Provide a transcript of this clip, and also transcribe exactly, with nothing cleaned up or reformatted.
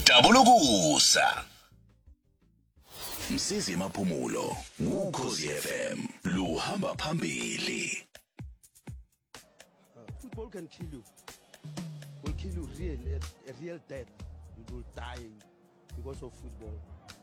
Dabulukusa Msizi Maphumulo Ukhozi F M luhamba phambili. Football can kill you. Will kill you real, a, a real death. You will die because of football.